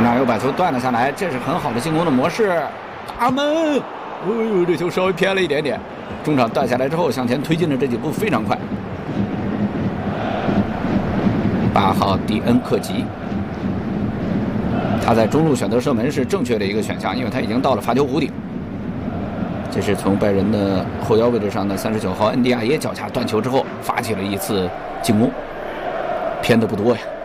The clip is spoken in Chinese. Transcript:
前场又把球断了下来，这是很好的进攻的模式。大门，哦呦，这球稍微偏了一点点。中场断下来之后，向前推进的这几步非常快。8号迪恩克吉，他在中路选择射门是正确的一个选项，因为他已经到了罚球弧顶。这是从拜仁的后腰位置上的39号恩迪亚耶脚下断球之后，发起了一次进攻，偏的不多呀。